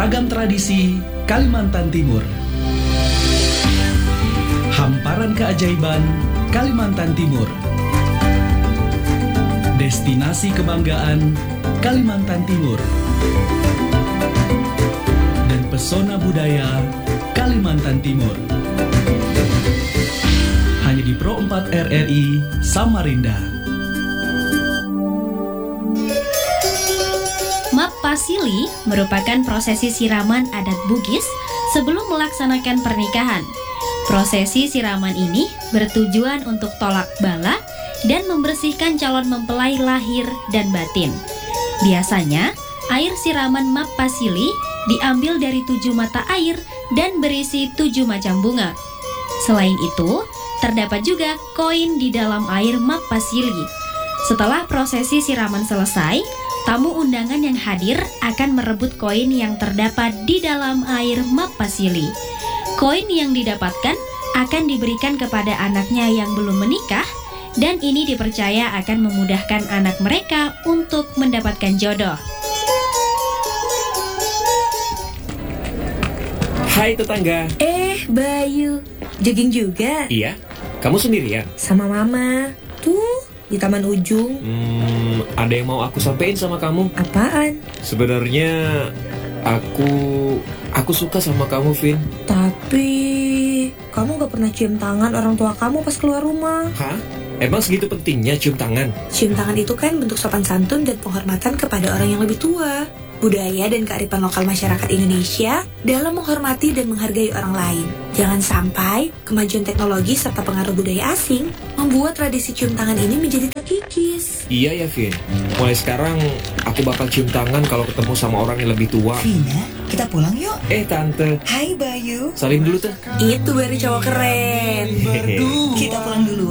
Ragam tradisi Kalimantan Timur. Hamparan keajaiban Kalimantan Timur. Destinasi kebanggaan Kalimantan Timur. Dan pesona budaya Kalimantan Timur. Hanya di Pro 4 RRI Samarinda. Map Pasili merupakan prosesi siraman adat Bugis sebelum melaksanakan pernikahan. Prosesi siraman ini bertujuan untuk tolak bala dan membersihkan calon mempelai lahir dan batin. Biasanya, air siraman Map Pasili diambil dari 7 mata air dan berisi 7 macam bunga. Selain itu, terdapat juga koin di dalam air Map Pasili. Setelah prosesi siraman selesai, tamu undangan yang hadir akan merebut koin yang terdapat di dalam air Map Pasili. Koin yang didapatkan akan diberikan kepada anaknya yang belum menikah, dan ini dipercaya akan memudahkan anak mereka untuk mendapatkan jodoh. Hai tetangga. Bayu, jogging juga? Iya, kamu sendirian? Sama mama. Tuh, di taman ujung. Ada yang mau aku sampein sama kamu. Apaan? Sebenarnya aku suka sama kamu, Vin. Tapi kamu gak pernah cium tangan orang tua kamu pas keluar rumah. Hah? Emang segitu pentingnya cium tangan? Cium tangan itu kan bentuk sopan santun dan penghormatan kepada orang yang lebih tua. Budaya dan kearifan lokal masyarakat Indonesia dalam menghormati dan menghargai orang lain. Jangan sampai kemajuan teknologi serta pengaruh budaya asing membuat tradisi cium tangan ini menjadi terkikis. Iya ya, Vin. Mulai sekarang aku bakal cium tangan kalau ketemu sama orang yang lebih tua. Vina, kita pulang yuk. Tante. Hai Bayu. Salim dulu, Teh. Itu baru cowok keren. Kita pulang duluan.